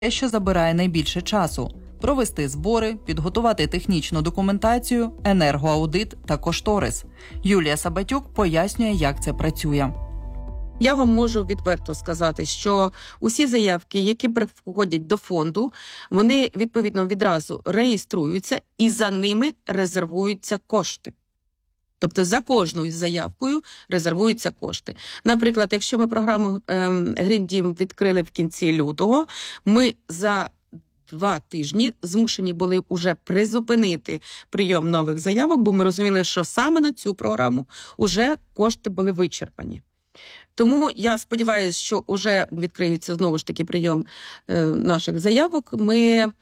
те, що забирає найбільше часу – провести збори, підготувати технічну документацію, енергоаудит та кошторис. Юлія Сабатюк пояснює, як це працює. Я вам можу відверто сказати, що усі заявки, які приходять до фонду, вони, відповідно, відразу реєструються і за ними резервуються кошти. Тобто за кожною заявкою резервуються кошти. Наприклад, якщо ми програму Green Dім відкрили в кінці лютого, ми за 2 тижні змушені були вже призупинити прийом нових заявок, бо ми розуміли, що саме на цю програму вже кошти були вичерпані. Тому я сподіваюся, що вже відкриється знову ж таки прийом наших заявок. Ми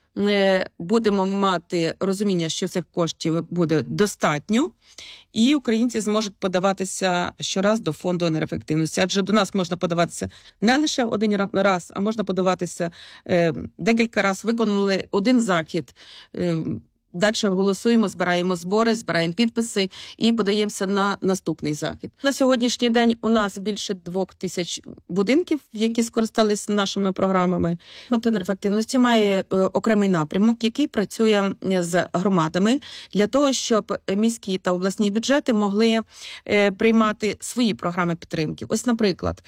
будемо мати розуміння, що цих коштів буде достатньо, і українці зможуть подаватися щораз до фонду енергоефективності. Адже до нас можна подаватися не лише один раз, а можна подаватися декілька разів. Виконали один захід, далі голосуємо, збираємо збори, збираємо підписи і подаємося на наступний захід. На сьогоднішній день у нас більше 2000 будинків, які скористалися нашими програмами. Фонд енергоефективності має окремий напрямок, який працює з громадами для того, щоб міські та обласні бюджети могли приймати свої програми підтримки. Ось, наприклад,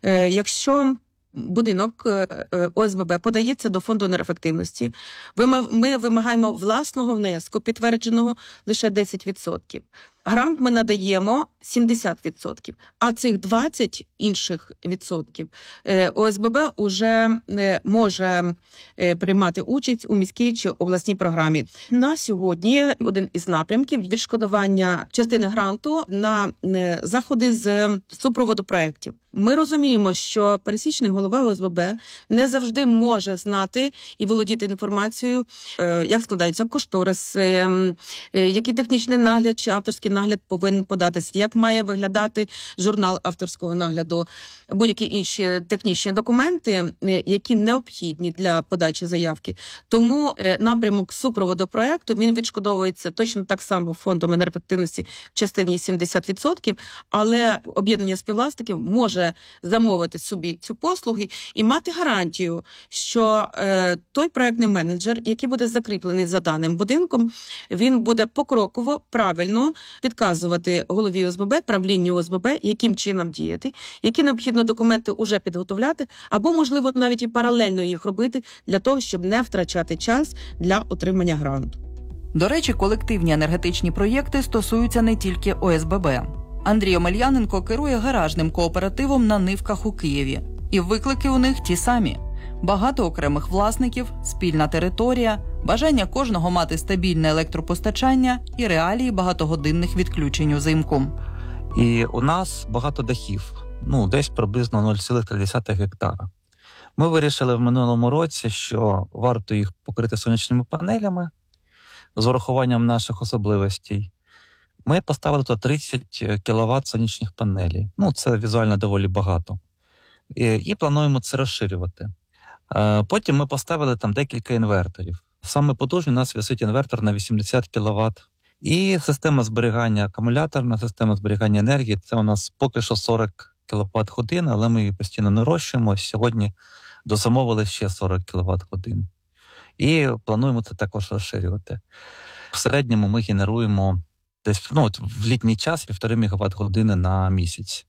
якщо будинок ОСББ подається до фонду енергоефективності, ми вимагаємо власного внеску, підтвердженого лише 10%. Грант ми надаємо 70%, а цих 20 інших відсотків ОСББ уже може приймати участь у міській чи обласній програмі. На сьогодні один із напрямків – відшкодування частини гранту на заходи з супроводу проєктів. Ми розуміємо, що пересічний голова ОСББ не завжди може знати і володіти інформацією, як складаються кошториси, який технічний нагляд чи авторський нагляд повинен податися, як має виглядати журнал авторського нагляду, будь-які інші технічні документи, які необхідні для подачі заявки. Тому напрямок супроводу проєкту, він відшкодовується точно так само фондом енергоефективності в частині 70%, але об'єднання співвласників може замовити собі цю послугу і мати гарантію, що той проєктний менеджер, який буде закріплений за даним будинком, він буде покроково, правильно підказувати голові ОСББ, правлінню ОСББ, яким чином діяти, які необхідно документи вже підготовляти, або, можливо, навіть і паралельно їх робити для того, щоб не втрачати час для отримання гранту. До речі, колективні енергетичні проєкти стосуються не тільки ОСББ. Андрій Омельяненко керує гаражним кооперативом на Нивках у Києві. І виклики у них ті самі. Багато окремих власників, спільна територія, бажання кожного мати стабільне електропостачання і реалії багатогодинних відключень узимку. І у нас багато дахів, десь приблизно 0,3 гектара. Ми вирішили в минулому році, що варто їх покрити сонячними панелями з урахуванням наших особливостей. Ми поставили тут 30 кВт сонячних панелей. Це візуально доволі багато. І плануємо це розширювати. Потім ми поставили там декілька інверторів. Саме потужний у нас висить інвертор на 80 кВт. І система зберігання, акумуляторна система зберігання енергії, це у нас поки що 40 кВт-годин, але ми її постійно нарощуємо. Сьогодні дозамовили ще 40 кВт-годин. І плануємо це також розширювати. В середньому ми генеруємо десь в літній час 1,5 МВт-години на місяць.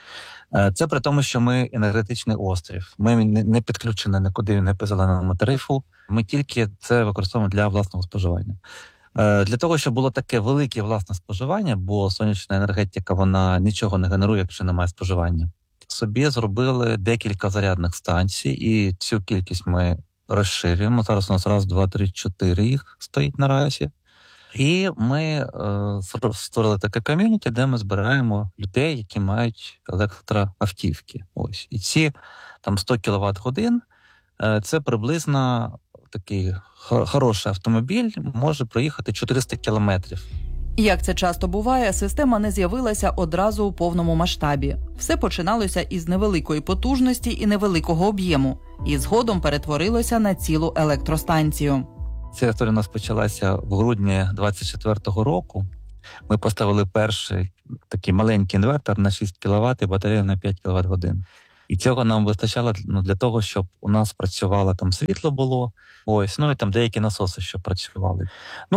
Це при тому, що ми енергетичний острів. Ми не підключені нікуди не по зеленому тарифу. Ми тільки це використовуємо для власного споживання. Для того, щоб було таке велике власне споживання, бо сонячна енергетика, вона нічого не генерує, якщо немає споживання. Собі зробили декілька зарядних станцій, і цю кількість ми розширюємо. Зараз у нас 1, 2, 3, 4 їх стоїть наразі. І ми створили таке ком'юніті, де ми збираємо людей, які мають електроавтівки. Ось. І ці 100 кВт-годин – це приблизно такий хороший автомобіль, може проїхати 400 кілометрів. Як це часто буває, система не з'явилася одразу у повному масштабі. Все починалося із невеликої потужності і невеликого об'єму, і згодом перетворилося на цілу електростанцію. Ця історія у нас почалася в грудні 24-го року. Ми поставили перший такий маленький інвертор на 6 кВт і батарею на 5 кВт-годин. І цього нам вистачало для того, щоб у нас працювало там світло було, і там деякі насоси, що працювали.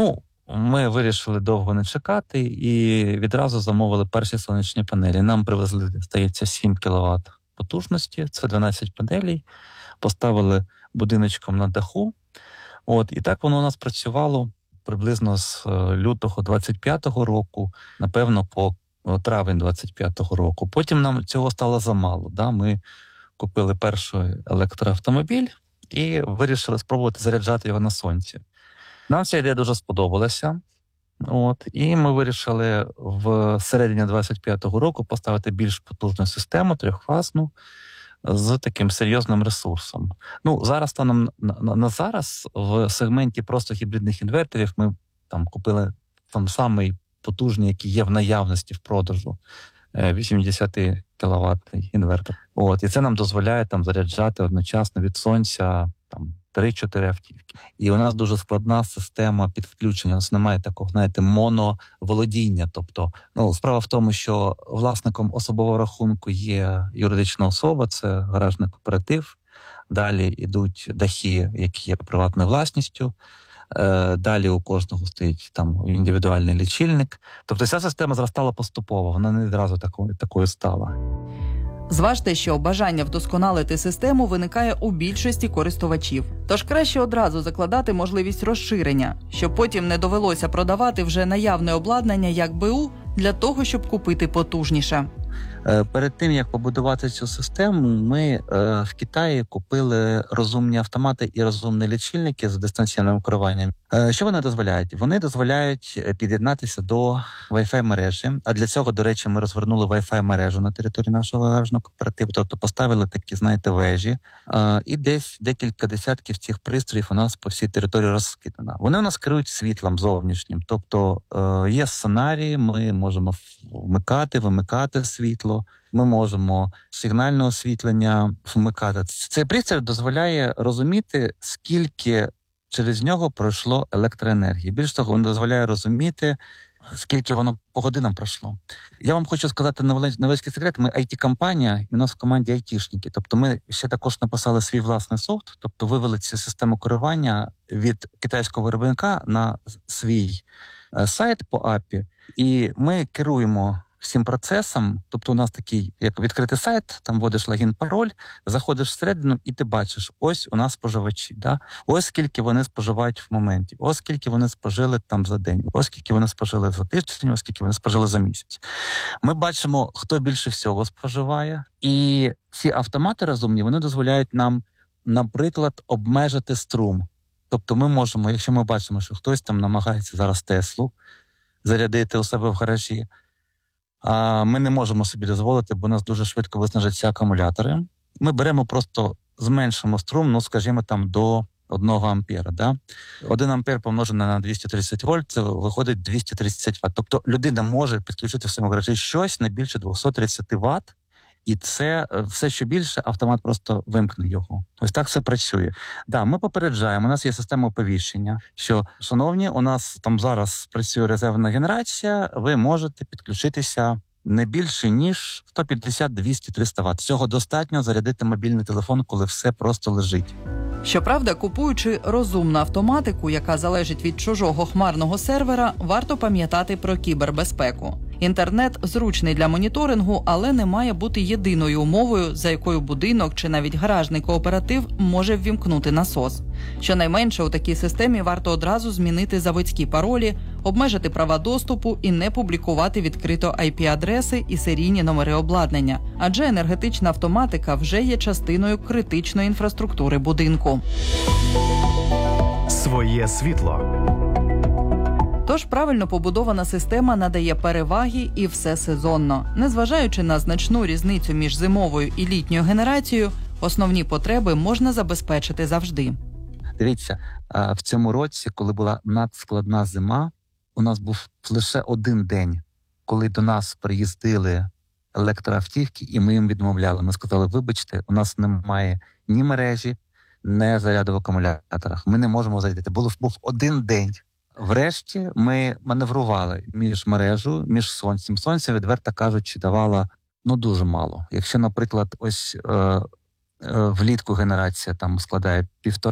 Ми вирішили довго не чекати і відразу замовили перші сонячні панелі. Нам привезли, здається, 7 кВт потужності, це 12 панелей, поставили будиночком на даху. І так воно у нас працювало приблизно з лютого 25-го року, напевно, по травень 25-го року. Потім нам цього стало замало. Да? Ми купили перший електроавтомобіль і вирішили спробувати заряджати його на сонці. Нам ця ідея дуже сподобалася. І ми вирішили в середині 25-го року поставити більш потужну систему, трьохфазну, з таким серйозним ресурсом. Зараз станом на зараз в сегменті просто гібридних інверторів ми там купили там самий потужний, який є в наявності в продажу, 80 кВт інвертор. І це нам дозволяє там заряджати одночасно від сонця там 3-4 автівки. І у нас дуже складна система підключення. У нас немає такого, моноволодіння. Тобто, справа в тому, що власником особового рахунку є юридична особа, це гаражний кооператив. Далі йдуть дахи, які є приватною власністю. Далі у кожного стоїть там індивідуальний лічильник. Тобто ця система зростала поступово, вона не відразу такою стала. Зважте, що бажання вдосконалити систему виникає у більшості користувачів. Тож краще одразу закладати можливість розширення, щоб потім не довелося продавати вже наявне обладнання як БУ для того, щоб купити потужніше. Перед тим, як побудувати цю систему, ми в Китаї купили розумні автомати і розумні лічильники з дистанційним керуванням. Що вони дозволяють? Вони дозволяють під'єднатися до Wi-Fi мережі, а для цього, до речі, ми розвернули Wi-Fi мережу на території нашого гаражного кооперативу, тобто поставили такі, вежі, і десь декілька десятків цих пристроїв у нас по всій території розкидано. Вони у нас керують світлом зовнішнім, тобто є сценарії, ми можемо вимикати світло, ми можемо сигнальне освітлення вмикати. Цей пристрій дозволяє розуміти, скільки через нього пройшло електроенергії. Більш того, він дозволяє розуміти, скільки воно по годинам пройшло. Я вам хочу сказати невеличкий секрет. Ми IT-компанія, і у нас в команді айтішники. Тобто ми ще також написали свій власний софт, тобто вивели цю систему керування від китайського виробника на свій сайт по API, і ми керуємо всім процесом. Тобто у нас такий, як відкритий сайт, там вводиш логін, пароль, заходиш всередину і ти бачиш, ось у нас споживачі, да? Ось скільки вони споживають в моменті, ось скільки вони спожили там за день, ось скільки вони спожили за тиждень, ось скільки вони спожили за місяць. Ми бачимо, хто більше всього споживає, і ці автомати розумні, вони дозволяють нам, наприклад, обмежити струм. Тобто ми можемо, якщо ми бачимо, що хтось там намагається зараз Теслу зарядити у себе в гаражі, а ми не можемо собі дозволити, бо у нас дуже швидко виснажаться акумулятори. Ми беремо просто, зменшимо струм, скажімо, там до 1 ампера. Да? 1 ампер помножене на 230 вольт, це виходить 230 Вт. Тобто людина може підключити в своєму гаражі щось не більше 230 Вт, і це все, що більше, автомат просто вимкне його. Ось так все працює. Да, ми попереджаємо, у нас є система оповіщення, що, шановні, у нас там зараз працює резервна генерація, ви можете підключитися не більше, ніж 150, 200, 300 Вт. Цього достатньо зарядити мобільний телефон, коли все просто лежить. Щоправда, купуючи розумну автоматику, яка залежить від чужого хмарного сервера, варто пам'ятати про кібербезпеку. Інтернет зручний для моніторингу, але не має бути єдиною умовою, за якою будинок чи навіть гаражний кооператив може ввімкнути насос. Щонайменше у такій системі варто одразу змінити заводські паролі, обмежити права доступу і не публікувати відкрито IP-адреси і серійні номери обладнання, адже енергетична автоматика вже є частиною критичної інфраструктури будинку. Своє світло. Тож правильно побудована система надає переваги і все сезонно. Незважаючи на значну різницю між зимовою і літньою генерацією, основні потреби можна забезпечити завжди. Дивіться, в цьому році, коли була надскладна зима, у нас був лише один день, коли до нас приїздили електроавтівки, і ми їм відмовляли. Ми сказали, вибачте, у нас немає ні мережі, ні заряду в акумуляторах. Ми не можемо зарядити. Був один день. Врешті ми маневрували між мережею, між сонцем. Сонце, відверто кажучи, давало дуже мало. Якщо, наприклад, ось влітку генерація там складає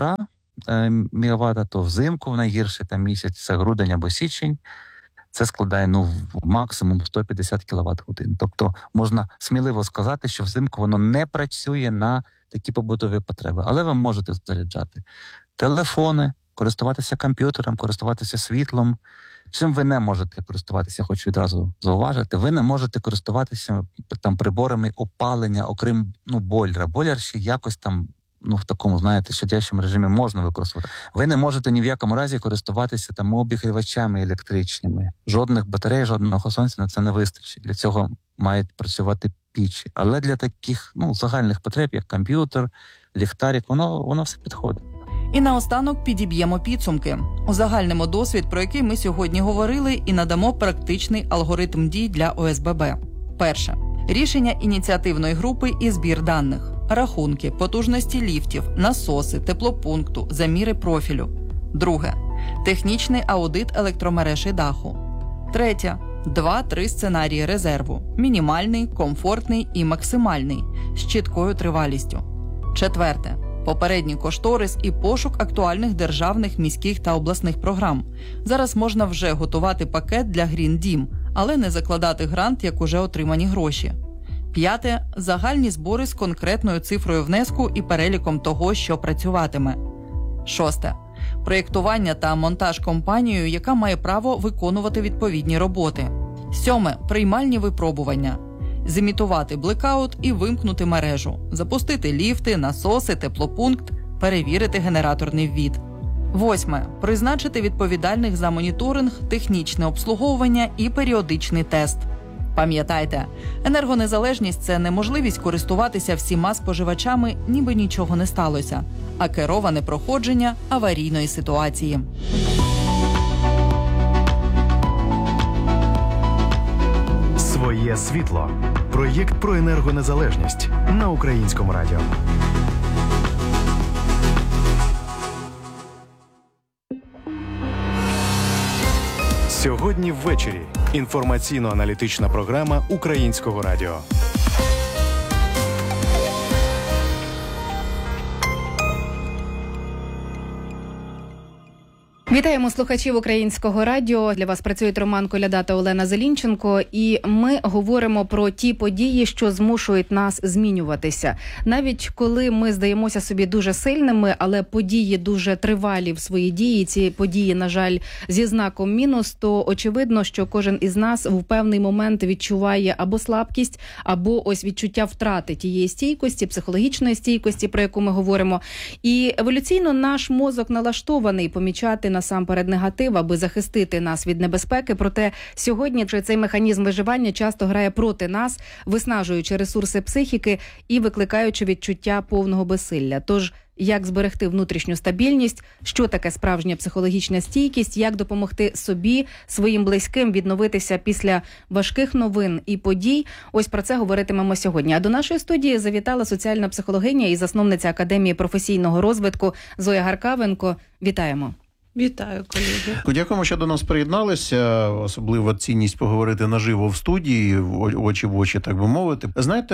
1,5 МВт, то взимку в найгірший там місяць, це грудень або січень, це складає максимум 150 кВт годин. Тобто можна сміливо сказати, що взимку воно не працює на такі побутові потреби. Але ви можете заряджати телефони, користуватися комп'ютером, користуватися світлом. Чим ви не можете користуватися, хочу відразу зауважити, ви не можете користуватися там приборами опалення, окрім бойлера. Бойлер ще якось там в такому, щодячому режимі можна використовувати. Ви не можете ні в якому разі користуватися там обігрівачами електричними. Жодних батарей, жодного сонця на це не вистачить. Для цього мають працювати пічі. Але для таких загальних потреб, як комп'ютер, ліхтарик, воно все підходить. І наостанок підіб'ємо підсумки. Узагальнимо досвід, про який ми сьогодні говорили, і надамо практичний алгоритм дій для ОСББ. Перше. Рішення ініціативної групи і збір даних. Рахунки, потужності ліфтів, насоси, теплопункту, заміри профілю. Друге. Технічний аудит електромереж і даху. Третє. 2-3 сценарії резерву. Мінімальний, комфортний і максимальний. З чіткою тривалістю. Четверте. Попередній кошторис і пошук актуальних державних, міських та обласних програм. Зараз можна вже готувати пакет для Green Dім, але не закладати грант, як уже отримані гроші. П'яте. Загальні збори з конкретною цифрою внеску і переліком того, що працюватиме. Шосте. Проєктування та монтаж компанією, яка має право виконувати відповідні роботи. Сьоме. Приймальні випробування. Зімітувати блекаут і вимкнути мережу. Запустити ліфти, насоси, теплопункт, перевірити генераторний ввід. Восьме. Призначити відповідальних за моніторинг, технічне обслуговування і періодичний тест. Пам'ятайте, енергонезалежність – це не можливість користуватися всіма споживачами, ніби нічого не сталося, а кероване проходження аварійної ситуації. Своє світло. Проєкт про енергонезалежність на Українському радіо. Сьогодні ввечері. Інформаційно-аналітична програма Українського радіо. Вітаємо слухачів Українського радіо. Для вас працюють Роман Коляда та Олена Зелінченко. І ми говоримо про ті події, що змушують нас змінюватися. Навіть коли ми здаємося собі дуже сильними, але події дуже тривалі в своїй дії, ці події, на жаль, зі знаком мінус, то очевидно, що кожен із нас в певний момент відчуває або слабкість, або ось відчуття втрати тієї стійкості, психологічної стійкості, про яку ми говоримо. І еволюційно наш мозок налаштований помічати насамперед негатив, аби захистити нас від небезпеки. Проте сьогодні цей механізм виживання часто грає проти нас, виснажуючи ресурси психіки і викликаючи відчуття повного безсилля. Тож, як зберегти внутрішню стабільність, що таке справжня психологічна стійкість, як допомогти собі, своїм близьким відновитися після важких новин і подій. Ось про це говоритимемо сьогодні. А до нашої студії завітала соціальна психологиня і засновниця Академії професійного розвитку Зоя Гаркавенко. Вітаємо. Вітаю, колеги. Дякуємо, що до нас приєдналися. Особлива цінність поговорити наживо в студії, очі в очі, так би мовити. Знаєте,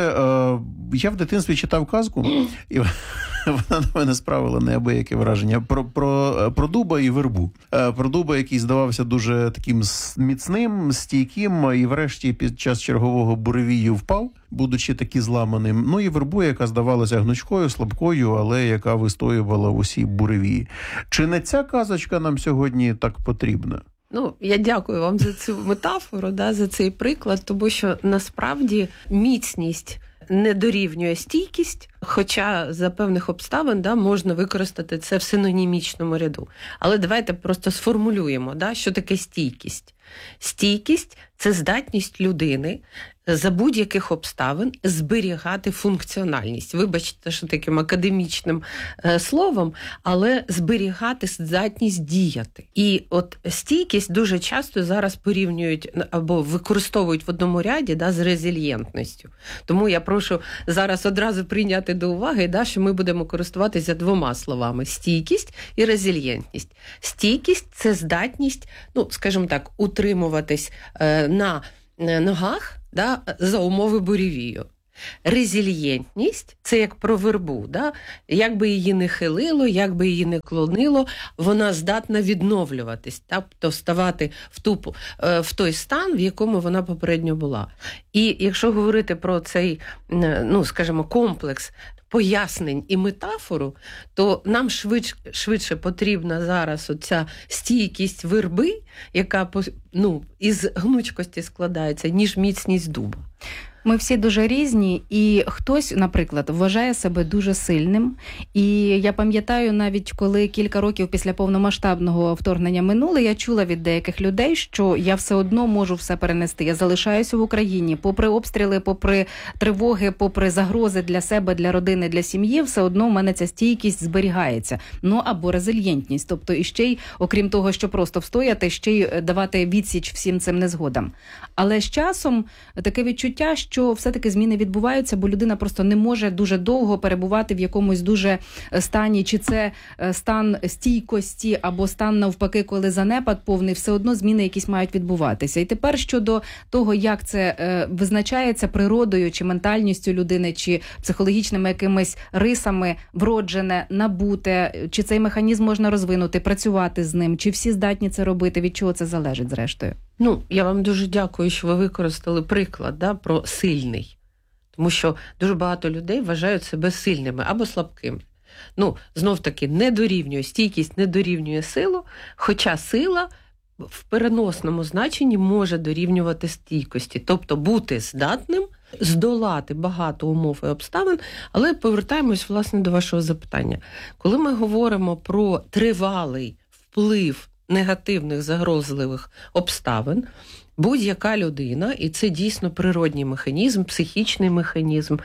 я в дитинстві читав казку, і вона на мене справила неабияке враження про дуба і вербу. Про дуба, який здавався дуже таким міцним, стійким, і врешті під час чергового буревію впав, будучи таки зламаним. Ну і вербу, яка здавалася гнучкою, слабкою, але яка вистоювала в усій буревії. Чи не ця казочка нам сьогодні так потрібна? Я дякую вам за цю метафору, за цей приклад, тому що насправді міцність не дорівнює стійкість, хоча за певних обставин можна використати це в синонімічному ряду. Але давайте просто сформулюємо, що таке стійкість. Стійкість – це здатність людини за будь-яких обставин зберігати функціональність. Вибачте, що таким академічним словом, але зберігати здатність діяти. І от стійкість дуже часто зараз порівнюють або використовують в одному ряді з резильєнтністю. Тому я прошу зараз одразу прийняти до уваги, що ми будемо користуватися двома словами – стійкість і резильєнтність. Стійкість – це здатність, скажімо так, утримуватись на ногах, да, за умови буревію. Резильєнтність – це як про вербу. Да? Як би її не хилило, як би її не клонило, вона здатна відновлюватись, тобто вставати в той стан, в якому вона попередньо була. І якщо говорити про цей, скажімо, комплекс пояснень і метафору, то нам швидше потрібна зараз оця стійкість верби, яка із гнучкості складається, ніж міцність дуба. Ми всі дуже різні, і хтось, наприклад, вважає себе дуже сильним. І я пам'ятаю, навіть коли кілька років після повномасштабного вторгнення минуло, я чула від деяких людей, що я все одно можу все перенести. Я залишаюся в Україні, попри обстріли, попри тривоги, попри загрози для себе, для родини, для сім'ї, все одно в мене ця стійкість зберігається. Або резильєнтність, тобто і ще й, окрім того, що просто встояти, ще й давати відсіч всім цим незгодам. Але з часом таке відчуття, що все-таки зміни відбуваються, бо людина просто не може дуже довго перебувати в якомусь дуже стані, чи це стан стійкості, або стан навпаки, коли занепад повний, все одно зміни якісь мають відбуватися. І тепер щодо того, як це визначається природою, чи ментальністю людини, чи психологічними якимись рисами, вроджене, набуте, чи цей механізм можна розвинути, працювати з ним, чи всі здатні це робити, від чого це залежить зрештою? Я вам дуже дякую, що ви використали приклад про сильний. Тому що дуже багато людей вважають себе сильними або слабкими. Знов-таки, стійкість не дорівнює силу, хоча сила в переносному значенні може дорівнювати стійкості. Тобто бути здатним здолати багато умов і обставин, але повертаємось, власне, до вашого запитання. Коли ми говоримо про тривалий вплив негативних, загрозливих обставин, будь-яка людина, і це дійсно природній механізм, психічний механізм,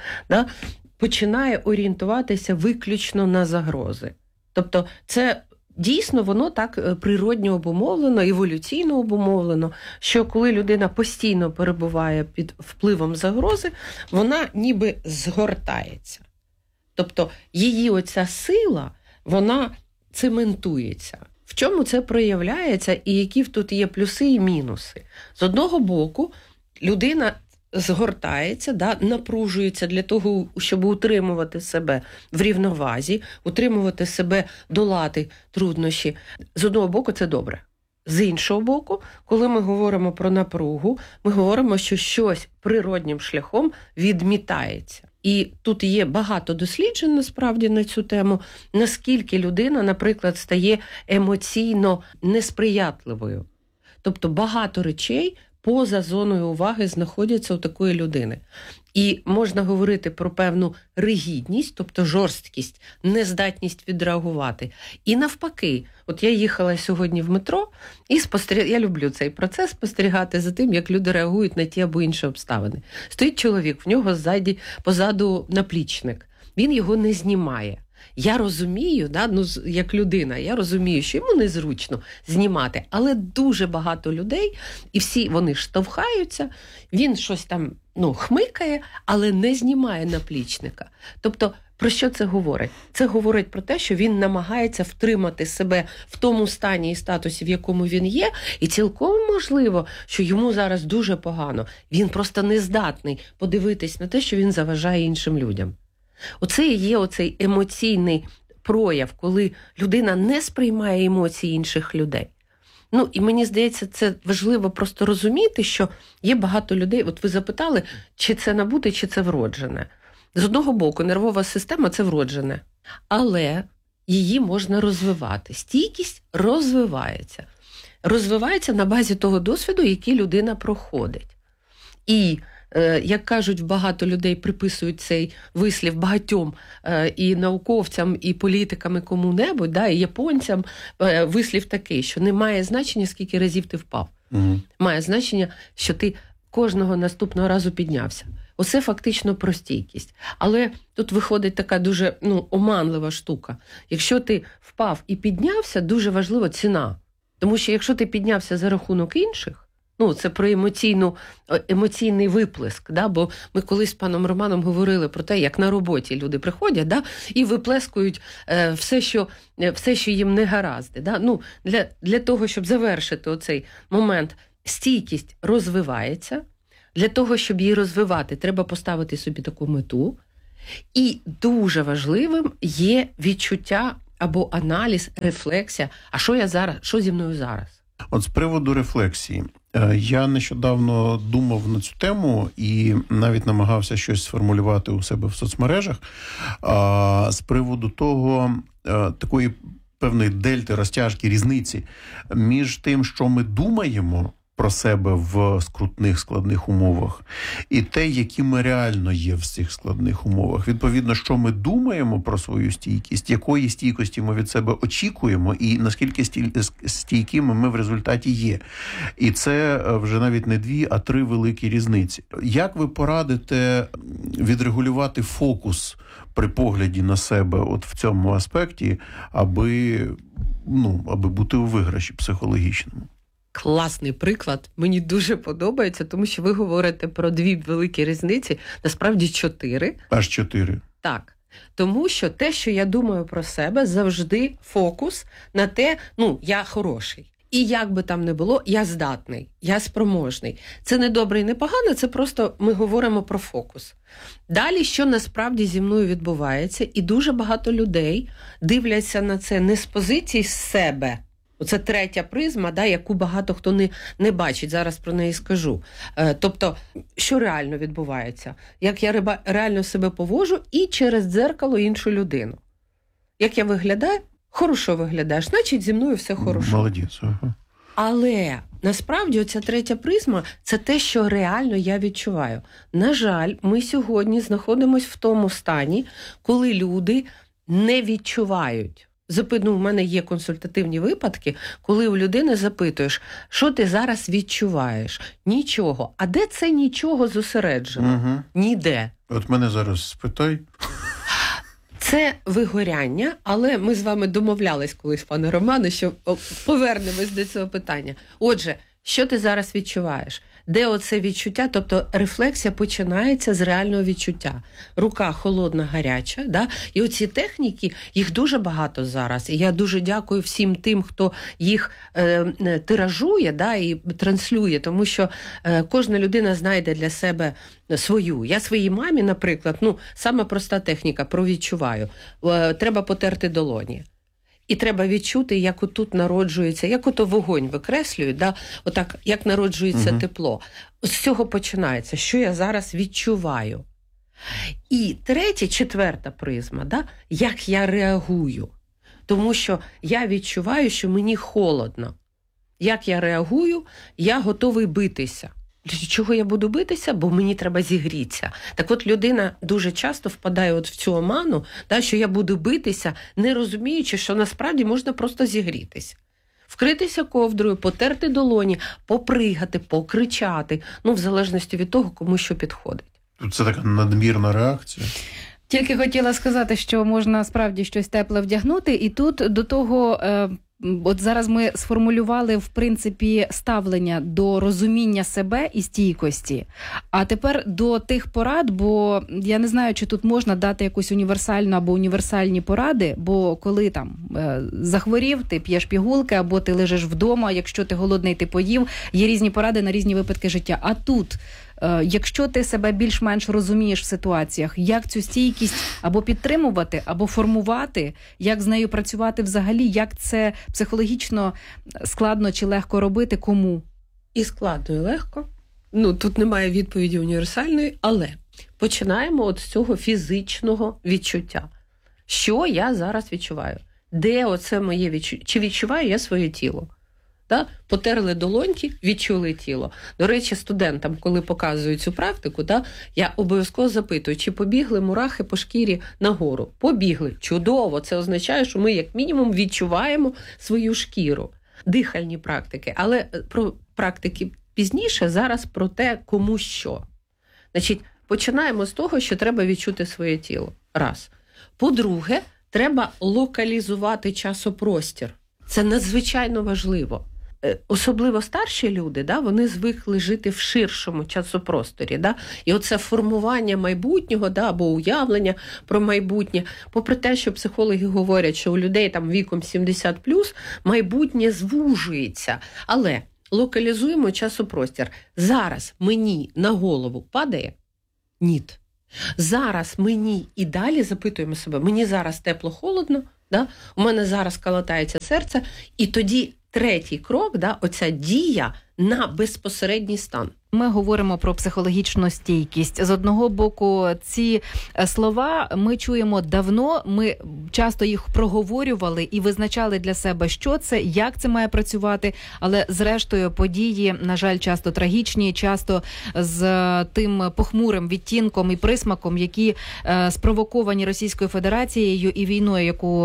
починає орієнтуватися виключно на загрози. Тобто це дійсно воно так природньо обумовлено, еволюційно обумовлено, що коли людина постійно перебуває під впливом загрози, вона ніби згортається. Тобто її оця сила, вона цементується. В чому це проявляється і які тут є плюси і мінуси? З одного боку, людина згортається, напружується для того, щоб утримувати себе в рівновазі, утримувати себе, долати труднощі. З одного боку, це добре. З іншого боку, коли ми говоримо про напругу, ми говоримо, що щось природнім шляхом відмітається. І тут є багато досліджень, насправді, на цю тему, наскільки людина, наприклад, стає емоційно несприятливою. Тобто багато речей поза зоною уваги знаходяться у такої людини. І можна говорити про певну ригідність, тобто жорсткість, нездатність відреагувати. І навпаки, от я їхала сьогодні в метро і я люблю цей процес спостерігати за тим, як люди реагують на ті або інші обставини. Стоїть чоловік, в нього позаду наплічник. Він його не знімає. Я розумію, як людина, я розумію, що йому незручно знімати, але дуже багато людей, і всі вони штовхаються, він щось там хмикає, але не знімає наплічника. Тобто, про що це говорить? Це говорить про те, що він намагається втримати себе в тому стані і статусі, в якому він є, і цілком можливо, що йому зараз дуже погано. Він просто не здатний подивитись на те, що він заважає іншим людям. Оце і є оцей емоційний прояв, коли людина не сприймає емоції інших людей. І мені здається, це важливо просто розуміти, що є багато людей, от ви запитали, чи це набуте, чи це вроджене. З одного боку, нервова система – це вроджене, але її можна розвивати. Стійкість розвивається. Розвивається на базі того досвіду, який людина проходить. І як кажуть, багато людей приписують цей вислів багатьом і науковцям, і політикам, і кому-небудь, і японцям, вислів такий, що не має значення, скільки разів ти впав. Угу. Має значення, що ти кожного наступного разу піднявся. Оце фактично про стійкість. Але тут виходить така дуже оманлива штука. Якщо ти впав і піднявся, дуже важлива ціна. Тому що якщо ти піднявся за рахунок інших, це про емоційний виплеск, бо ми колись з паном Романом говорили про те, як на роботі люди приходять, і виплескують все, що їм не гаразди. Для того, щоб завершити оцей момент, стійкість розвивається, Для того, щоб її розвивати, треба поставити собі таку мету. І дуже важливим є відчуття або аналіз, рефлексія. А що я зараз, що зі мною зараз? От з приводу рефлексії. Я нещодавно думав на цю тему і навіть намагався щось сформулювати у себе в соцмережах з приводу того, такої певної дельти, розтяжки, різниці між тим, що ми думаємо про себе в скрутних, складних умовах, і те, які ми реально є в цих складних умовах. Відповідно, що ми думаємо про свою стійкість, якої стійкості ми від себе очікуємо, і наскільки стійкими ми в результаті є. І це вже навіть не 2, а 3 великі різниці. Як ви порадите відрегулювати фокус при погляді на себе от в цьому аспекті, аби бути у виграші психологічному? Класний приклад, мені дуже подобається, тому що ви говорите про 2 великі різниці, насправді 4. Аж 4. Так, тому що те, що я думаю про себе, завжди фокус на те, я хороший. І як би там не було, я здатний, я спроможний. Це не добре і не погано, це просто ми говоримо про фокус. Далі, що насправді зі мною відбувається, і дуже багато людей дивляться на це не з позиції себе. Оце 3 призма, яку багато хто не бачить, зараз про неї скажу. Тобто, що реально відбувається? Як я реально себе поводжу і через дзеркало іншу людину. Як я виглядаю? Хорошо виглядаєш, значить зі мною все хорошо. Молодець. Ага. Але насправді оця 3 призма – це те, що реально я відчуваю. На жаль, ми сьогодні знаходимося в тому стані, коли люди не відчувають. В мене є консультативні випадки, коли у людини запитуєш, що ти зараз відчуваєш? Нічого. А де це нічого зосереджено? Угу. Ніде. От мене зараз спитай. Це вигоряння, але ми з вами домовлялись колись, пане Романе, що повернемось до цього питання. Отже, що ти зараз відчуваєш? Де оце відчуття? Тобто рефлексія починається з реального відчуття. Рука холодна, гаряча. Да? І оці техніки, їх дуже багато зараз. І я дуже дякую всім тим, хто їх тиражує, і транслює, тому що кожна людина знайде для себе свою. Я своїй мамі, наприклад, сама проста техніка, про відчуваю. Треба потерти долоні. І треба відчути, як отут народжується, як ото вогонь викреслюють, отак, як народжується тепло. З цього починається, що я зараз відчуваю. І 3, 4 призма, як я реагую. Тому що я відчуваю, що мені холодно. Як я реагую, я готовий битися. Для чого я буду битися? Бо мені треба зігрітися. Так от людина дуже часто впадає в цю оману, що я буду битися, не розуміючи, що насправді можна просто зігрітися. Вкритися ковдрою, потерти долоні, попригати, покричати. В залежності від того, кому що підходить. Це така надмірна реакція. Тільки хотіла сказати, що можна справді щось тепле вдягнути, і тут до того... От зараз ми сформулювали, в принципі, ставлення до розуміння себе і стійкості. А тепер до тих порад, бо я не знаю, чи тут можна дати якусь універсальну або універсальні поради, бо коли захворів, ти п'єш пігулки, або ти лежиш вдома, якщо ти голодний, ти поїв, є різні поради на різні випадки життя. А тут, якщо ти себе більш-менш розумієш в ситуаціях, як цю стійкість або підтримувати, або формувати, як з нею працювати взагалі, як це психологічно складно чи легко робити, кому? І складно, і легко. Тут немає відповіді універсальної, але починаємо от з цього фізичного відчуття. Що я зараз відчуваю? Де оце моє відчуття? Чи відчуваю я своє тіло? Потерли долоньки, відчули тіло. До речі, студентам, коли показують цю практику, я обов'язково запитую, чи побігли мурахи по шкірі нагору. Побігли. Чудово. Це означає, що ми як мінімум відчуваємо свою шкіру. Дихальні практики. Але про практики пізніше, зараз про те, кому що. Значить, починаємо з того, що треба відчути своє тіло. Раз. По-друге, треба локалізувати часопростір. Це надзвичайно важливо. Особливо старші люди, вони звикли жити в ширшому часопросторі. І оце формування майбутнього, або уявлення про майбутнє. Попри те, що психологи говорять, що у людей віком 70+, майбутнє звужується. Але локалізуємо часопростір. Зараз мені на голову падає? Ні. Зараз мені і далі запитуємо себе, мені зараз тепло-холодно, да? У мене зараз калатається серце, і тоді третій крок, да, оця дія на безпосередній стан. Ми говоримо про психологічну стійкість. З одного боку, ці слова ми чуємо давно, ми часто їх проговорювали і визначали для себе, що це, як це має працювати, але зрештою події, на жаль, часто трагічні, часто з тим похмурим відтінком і присмаком, які спровоковані Російською Федерацією і війною, яку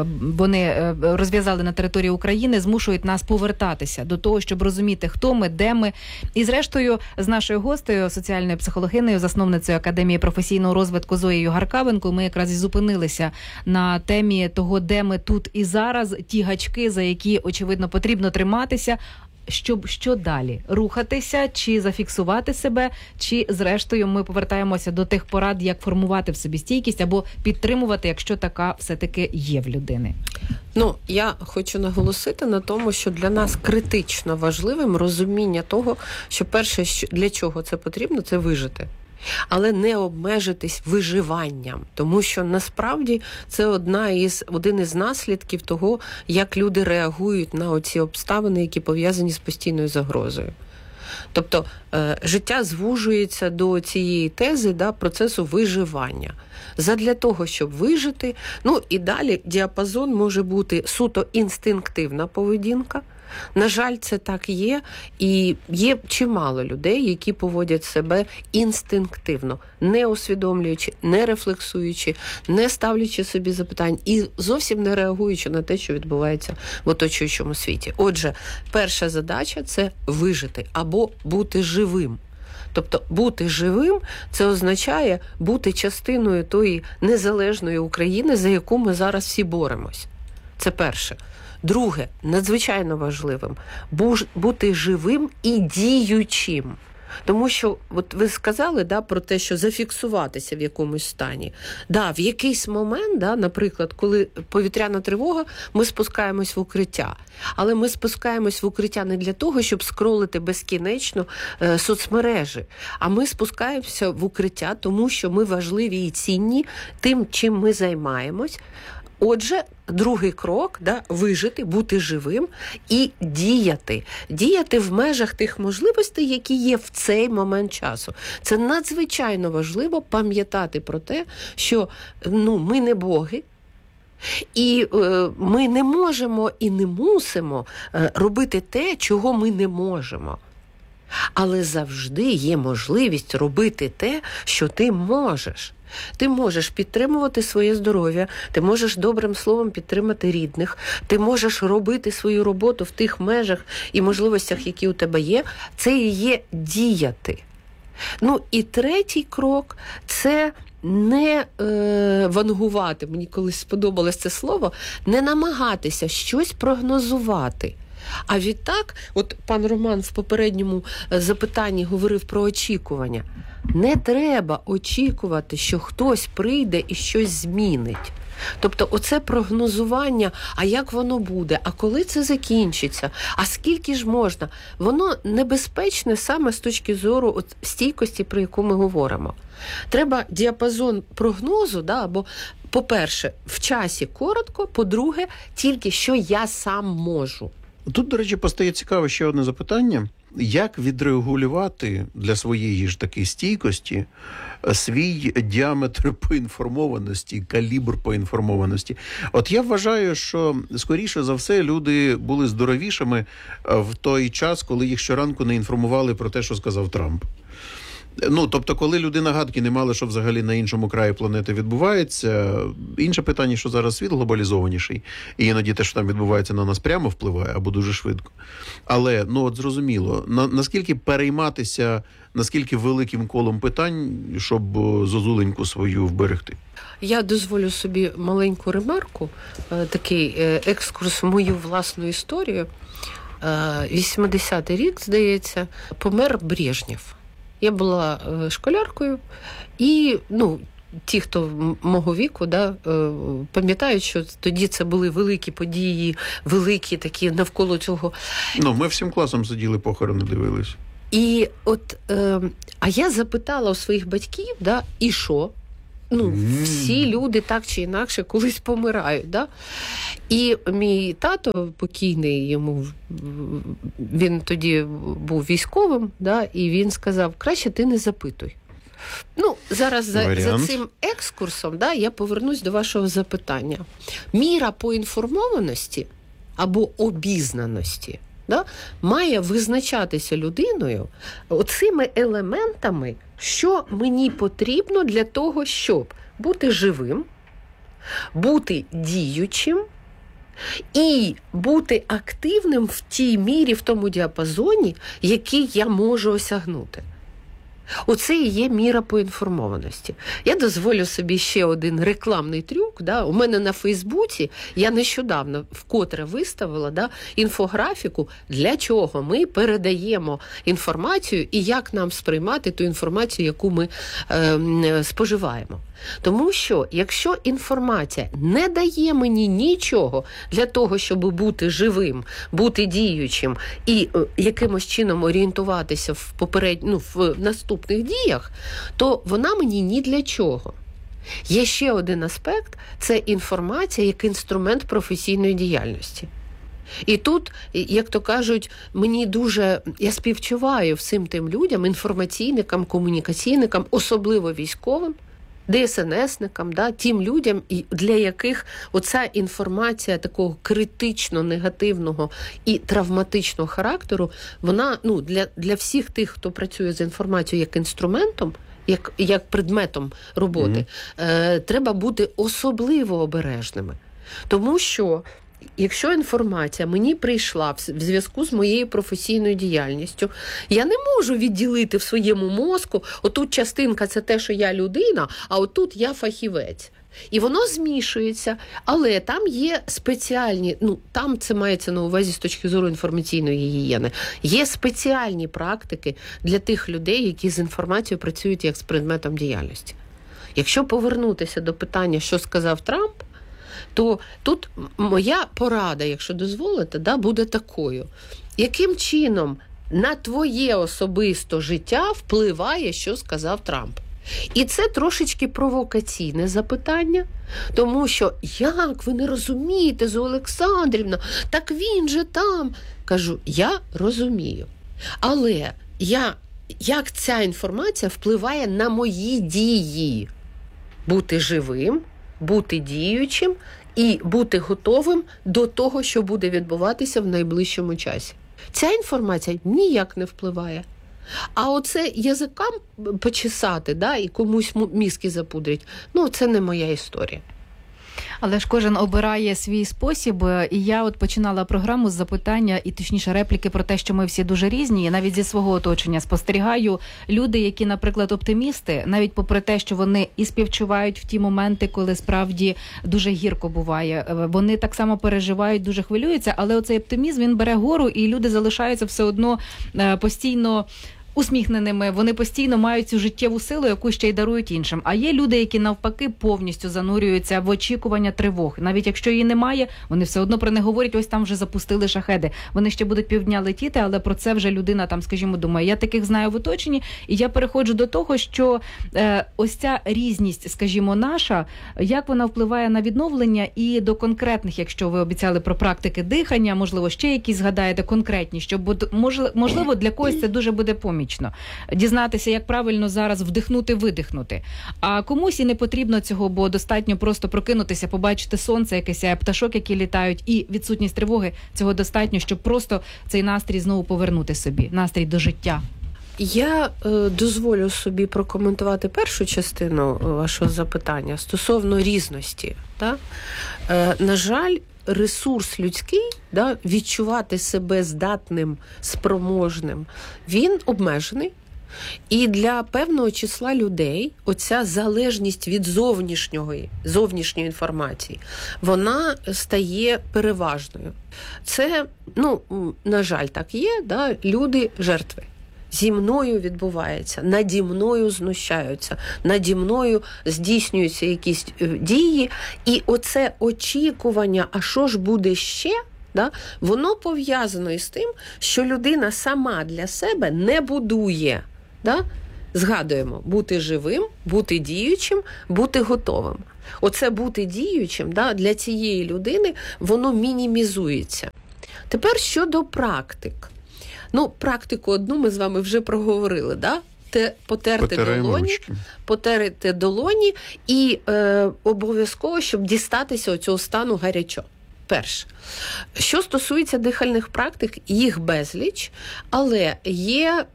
вони розв'язали на території України, змушують нас повертатися до того, щоб розуміти, хто ми, де ми. І зрештою, з нашою гостею, соціальною психологинею, засновницею Академії професійного розвитку Зоєю Гаркавенко, ми якраз і зупинилися на темі того, де ми тут і зараз, ті гачки, за які, очевидно, потрібно триматися, щоб що далі? Рухатися, чи зафіксувати себе, чи, зрештою, ми повертаємося до тих порад, як формувати в собі стійкість або підтримувати, якщо така все-таки є в людини? Ну, я хочу наголосити на тому, що для нас критично важливим розуміння того, що перше, для чого це потрібно, це вижити. Але не обмежитись виживанням, тому що насправді це один із наслідків того, як люди реагують на оці обставини, які пов'язані з постійною загрозою. Тобто життя звужується до цієї тези, да, процесу виживання. Задля того, щоб вижити, ну і далі діапазон може бути суто інстинктивна поведінка. На жаль, це так є, і є чимало людей, які поводять себе інстинктивно, не усвідомлюючи, не рефлексуючи, не ставлячи собі запитань і зовсім не реагуючи на те, що відбувається в оточуючому світі. Отже, перша задача – це вижити або бути живим. Тобто бути живим – це означає бути частиною тої незалежної України, за яку ми зараз всі боремось. Це перше. Друге, надзвичайно важливим – бути живим і діючим. Тому що, от ви сказали, да, про те, що зафіксуватися в якомусь стані. Да, в якийсь момент, да, наприклад, коли повітряна тривога, ми спускаємось в укриття. Але ми спускаємось в укриття не для того, щоб скролити безкінечно соцмережі. А ми спускаємося в укриття, тому що ми важливі і цінні тим, чим ми займаємось. Отже, другий крок, да, вижити, бути живим і діяти. Діяти в межах тих можливостей, які є в цей момент часу. Це надзвичайно важливо пам'ятати про те, що ми не боги, і ми не можемо і не мусимо робити те, чого ми не можемо. Але завжди є можливість робити те, що ти можеш. Ти можеш підтримувати своє здоров'я, ти можеш добрим словом підтримати рідних, ти можеш робити свою роботу в тих межах і можливостях, які у тебе є. Це і є діяти. Ну і третій крок – це не вангувати, мені колись сподобалось це слово, не намагатися щось прогнозувати. А відтак, от пан Роман в попередньому запитанні говорив про очікування. Не треба очікувати, що хтось прийде і щось змінить. Тобто оце прогнозування, а як воно буде, а коли це закінчиться, а скільки ж можна, воно небезпечне саме з точки зору стійкості, про яку ми говоримо. Треба діапазон прогнозу, да, або, по-перше, в часі коротко, по-друге, тільки що я сам можу. Тут, до речі, постає цікаве ще одне запитання. Як відрегулювати для своєї ж таки стійкості свій діаметр поінформованості, калібр поінформованості? От я вважаю, що, скоріше за все, люди були здоровішими в той час, коли їх щоранку не інформували про те, що сказав Трамп. Тобто, коли люди нагадки не мали, що взагалі на іншому краї планети відбувається, інше питання, що зараз світ глобалізованіший, і іноді те, що там відбувається, на нас прямо впливає, або дуже швидко. Але, зрозуміло, наскільки перейматися, наскільки великим колом питань, щоб зозуленьку свою вберегти? Я дозволю собі маленьку ремарку, такий екскурс в мою власну історію. 80-й рік, здається, помер Брежнєв. Я була школяркою, і ті, хто мого віку, пам'ятають, що тоді це були великі події, великі такі навколо цього. Ми всім класом сиділи, похорони дивились. І а я запитала у своїх батьків, і що? Всі люди так чи інакше колись помирають. І мій тато покійний, він тоді був військовим, і він сказав, краще ти не запитуй. Зараз за цим екскурсом я повернусь до вашого запитання. Міра поінформованості або обізнаності має визначатися людиною оцими елементами, що мені потрібно для того, щоб бути живим, бути діючим і бути активним в тій мірі, в тому діапазоні, який я можу осягнути. Оце і є міра поінформованості. Я дозволю собі ще один рекламний трюк. У мене на Фейсбуці я нещодавно вкотре виставила інфографіку, для чого ми передаємо інформацію і як нам сприймати ту інформацію, яку ми споживаємо. Тому що, якщо інформація не дає мені нічого для того, щоб бути живим, бути діючим і якимось чином орієнтуватися в наступних діях, то вона мені ні для чого. Є ще один аспект – це інформація як інструмент професійної діяльності. І тут, як то кажуть, я співчуваю всім тим людям, інформаційникам, комунікаційникам, особливо військовим, ДСНСникам, тим людям, для яких оця інформація такого критично негативного і травматичного характеру, вона для всіх тих, хто працює з інформацією як інструментом, як предметом роботи, треба бути особливо обережними. Тому що якщо інформація мені прийшла в зв'язку з моєю професійною діяльністю, я не можу відділити в своєму мозку, отут частинка – це те, що я людина, а отут я фахівець. І воно змішується, але там є спеціальні, там це мається на увазі з точки зору інформаційної гігієни, є спеціальні практики для тих людей, які з інформацією працюють як з предметом діяльності. Якщо повернутися до питання, що сказав Трамп, то тут моя порада, якщо дозволите, буде такою. Яким чином на твоє особисте життя впливає, що сказав Трамп? І це трошечки провокаційне запитання, тому що, як ви не розумієте, Зоя Олександрівна, так він же там. Кажу, я розумію. Але як ця інформація впливає на мої дії? Бути живим, бути діючим і бути готовим до того, що буде відбуватися в найближчому часі. Ця інформація ніяк не впливає. А оце язикам почесати, і комусь мізки запудрить, це не моя історія. Але ж кожен обирає свій спосіб, і я починала програму з запитання, і точніше репліки про те, що ми всі дуже різні, і навіть зі свого оточення спостерігаю люди, які, наприклад, оптимісти, навіть попри те, що вони і співчувають в ті моменти, коли справді дуже гірко буває, вони так само переживають, дуже хвилюються, але оцей оптимізм, він бере гору, і люди залишаються все одно постійно усміхненими, вони постійно мають цю життєву силу, яку ще й дарують іншим. А є люди, які навпаки повністю занурюються в очікування тривог. Навіть якщо її немає, вони все одно про не говорять, ось там вже запустили шахеди. Вони ще будуть півдня летіти, але про це вже людина там, скажімо, думає. Я таких знаю в оточенні, і я переходжу до того, що ось ця різність, скажімо, наша, як вона впливає на відновлення і до конкретних, якщо ви обіцяли про практики дихання, можливо, ще якісь згадаєте конкретні, щоб, можливо, для когось це дуже буде помічно. Дізнатися, як правильно зараз вдихнути-видихнути. А комусь і не потрібно цього, бо достатньо просто прокинутися, побачити сонце якесь, пташок, які літають, і відсутність тривоги, цього достатньо, щоб просто цей настрій знову повернути собі, настрій до життя. Я дозволю собі прокоментувати першу частину вашого запитання стосовно різності. На жаль, ресурс людський, відчувати себе здатним, спроможним, він обмежений. І для певного числа людей оця залежність від зовнішньої інформації, вона стає переважною. Це, на жаль, так є, люди жертви. зі мною відбувається, наді мною знущаються, наді мною здійснюються якісь дії, і оце очікування, а що ж буде ще, да, воно пов'язано із тим, що людина сама для себе не будує. Да? Згадуємо, бути живим, бути діючим, бути готовим. Оце бути діючим, да, для цієї людини воно мінімізується. Тепер щодо практик. Практику одну ми з вами вже проговорили, да? Потерти долоні і обов'язково, щоб дістатися цього стану гарячо. Перше. Що стосується дихальних практик, їх безліч, але є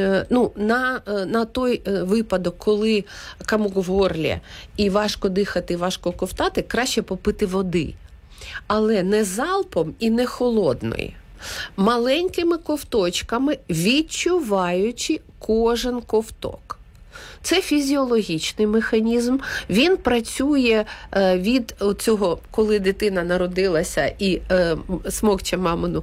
на той випадок, коли комок в горлі і важко дихати, важко ковтати, краще попити води. Але не залпом і не холодної. Маленькими ковточками, відчуваючи кожен ковток. Це фізіологічний механізм. Він працює від цього, коли дитина народилася і смокче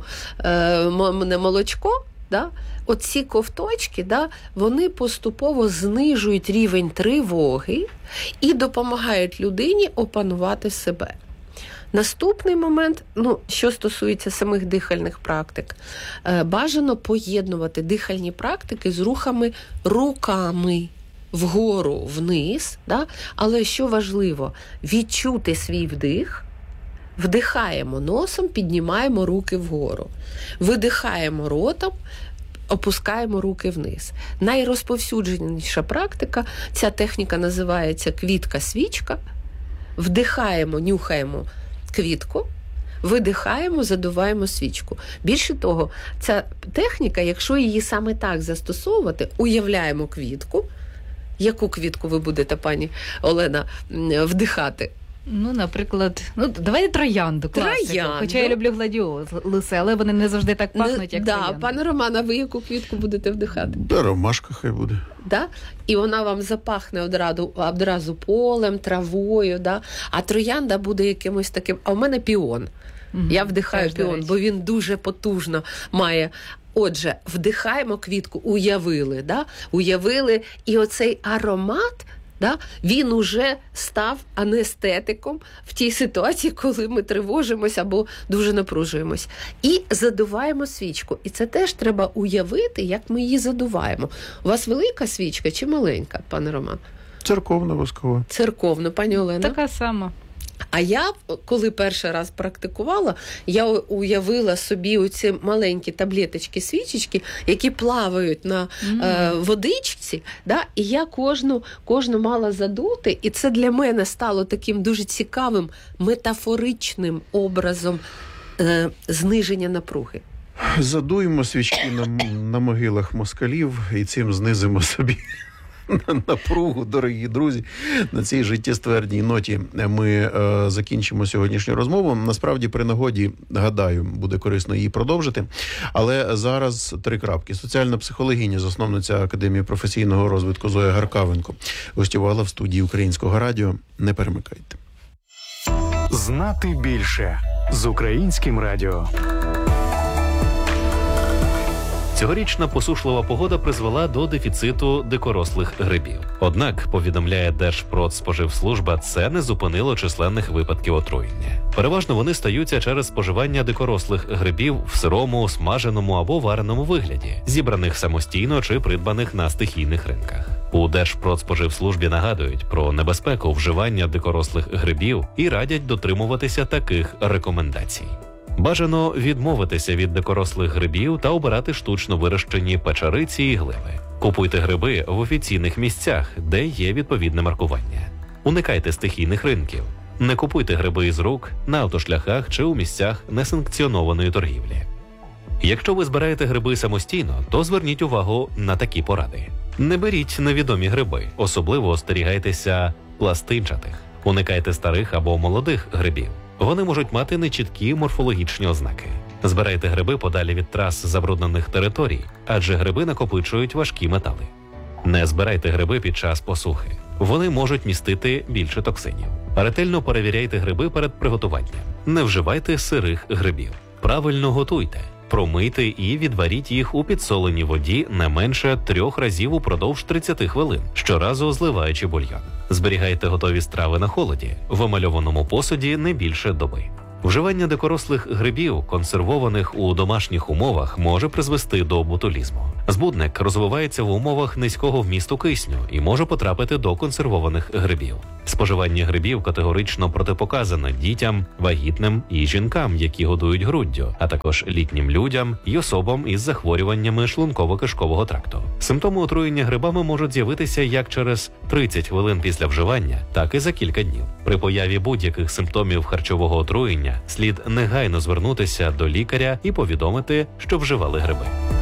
мамине молочко, да? Оці ковточки, да, вони поступово знижують рівень тривоги і допомагають людині опанувати себе. Наступний момент, що стосується самих дихальних практик, бажано поєднувати дихальні практики з рухами руками вгору, вниз, да? Але що важливо, відчути свій вдих, вдихаємо носом, піднімаємо руки вгору, видихаємо ротом, опускаємо руки вниз. Найрозповсюдженіша практика, ця техніка називається квітка-свічка, вдихаємо, нюхаємо квітку, видихаємо, задуваємо свічку. Більше того, ця техніка, якщо її саме так застосовувати, уявляємо квітку. Яку квітку ви будете, пані Олена, вдихати? Наприклад, давайте троянду. Троянду. Хоча я люблю гладіолуси, але вони не завжди так пахнуть, як троянда. Пане Роман, а ви яку квітку будете вдихати? Ромашка хай буде. Да? І вона вам запахне одразу полем, травою, да? А троянда буде якимось таким... А в мене піон. Я вдихаю піон, бо він дуже потужно має... Отже, вдихаємо квітку, уявили, і оцей аромат, да, він уже став анестетиком в тій ситуації, коли ми тривожимося або дуже напружуємось. І задуваємо свічку. І це теж треба уявити, як ми її задуваємо. У вас велика свічка чи маленька, пане Роман? Церковна воскова. Церковна, пані Олена? Така сама. А я, коли перший раз практикувала, я уявила собі оці маленькі таблеточки, свічечки, які плавають на водичці, да? І я кожну мала задути, і це для мене стало таким дуже цікавим метафоричним образом зниження напруги. Задуємо свічки на могилах москалів і цим знизимо собі напругу, дорогі друзі. На цій життєствердній ноті ми закінчимо сьогоднішню розмову. Насправді, при нагоді, гадаю, буде корисно її продовжити. Але зараз 3 крапки. Соціальна психологиня, засновниця Академії професійного розвитку Зоя Гаркавенко гостювала в студії Українського радіо. Не перемикайте. Знати більше з Українським радіо. Цьогорічна посушлива погода призвела до дефіциту дикорослих грибів. Однак, повідомляє Держпродспоживслужба, це не зупинило численних випадків отруєння. Переважно вони стаються через споживання дикорослих грибів в сирому, смаженому або вареному вигляді, зібраних самостійно чи придбаних на стихійних ринках. У Держпродспоживслужбі нагадують про небезпеку вживання дикорослих грибів і радять дотримуватися таких рекомендацій. Бажано відмовитися від дикорослих грибів та обирати штучно вирощені печериці і гливи. Купуйте гриби в офіційних місцях, де є відповідне маркування. Уникайте стихійних ринків. Не купуйте гриби із рук, на автошляхах чи у місцях несанкціонованої торгівлі. Якщо ви збираєте гриби самостійно, то зверніть увагу на такі поради. Не беріть невідомі гриби, особливо остерігайтеся пластинчатих. Уникайте старих або молодих грибів. Вони можуть мати нечіткі морфологічні ознаки. Збирайте гриби подалі від трас забруднених територій, адже гриби накопичують важкі метали. Не збирайте гриби під час посухи. Вони можуть містити більше токсинів. Ретельно перевіряйте гриби перед приготуванням. Не вживайте сирих грибів. Правильно готуйте. Промийте і відваріть їх у підсоленій воді не менше 3 разів упродовж 30 хвилин, щоразу зливаючи бульйон. Зберігайте готові страви на холоді, в емальованому посуді не більше доби. Вживання дикорослих грибів, консервованих у домашніх умовах, може призвести до ботулізму. Збудник розвивається в умовах низького вмісту кисню і може потрапити до консервованих грибів. Споживання грибів категорично протипоказано дітям, вагітним і жінкам, які годують груддю, а також літнім людям і особам із захворюваннями шлунково-кишкового тракту. Симптоми отруєння грибами можуть з'явитися як через 30 хвилин після вживання, так і за кілька днів. При появі будь-яких симптомів харчового отруєння слід негайно звернутися до лікаря і повідомити, що вживали гриби.